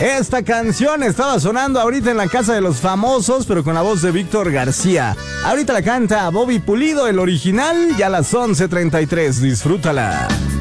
Esta canción estaba sonando ahorita en la Casa de los Famosos, pero con la voz de Víctor García. Ahorita la canta Bobby Pulido, el original, ya a las 11:33. Disfrútala.